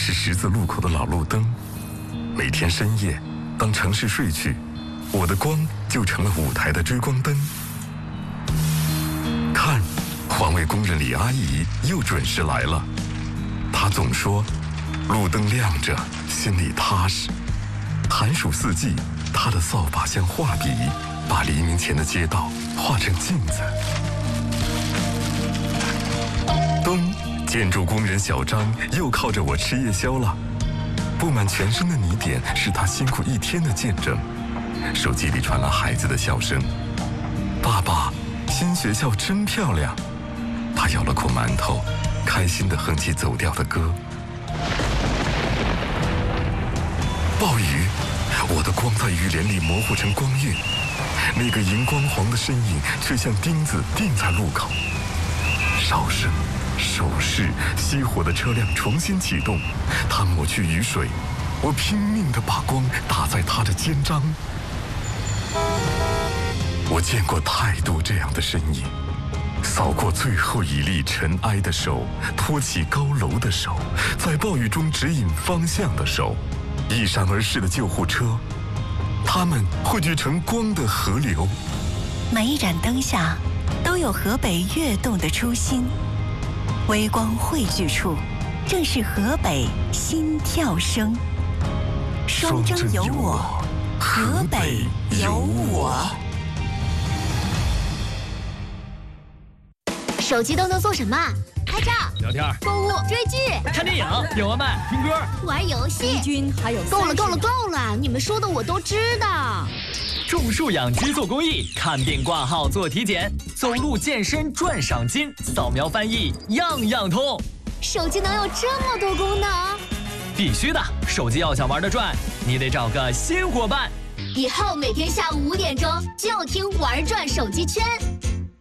是十字路口的老路灯。每天深夜，当城市睡去，我的光就成了舞台的追光灯。看，环卫工人李阿姨又准时来了。她总说，路灯亮着，心里踏实。寒暑四季，她的扫把像画笔，把黎明前的街道画成镜子。冬，建筑工人小张又靠着我吃夜宵了。布满全身的泥点是他辛苦一天的见证。手机里传来孩子的笑声：“爸爸，新学校真漂亮。”他咬了口馒头，开心地哼起走调的歌。暴雨，我的光在雨帘里模糊成光晕，那个荧光黄的身影却像钉子钉在路口。哨声、手势，熄火的车辆重新启动，他抹去雨水，我拼命地把光打在他的肩章。我见过太多这样的身影，扫过最后一粒尘埃的手，托起高楼的手，在暴雨中指引方向的手，一闪而逝的救护车，它们汇聚成光的河流。 每一盏灯下都有河北跃动的初心，微光汇聚处，正是河北心跳声。双征有我，河北有我。 手机都能做什么？拍照、 聊天、 购物、追剧、 看电影、点外卖、听歌、 玩游戏。 均还有够了！你们说的我都知道。 种树养鸡做公益，看病挂号做体检，走路健身赚赏金，扫描翻译样样通。 手机能有这么多功能？ 必须的，手机要想玩得转，你得找个新伙伴。 以后每天下午5点钟就听玩转手机圈。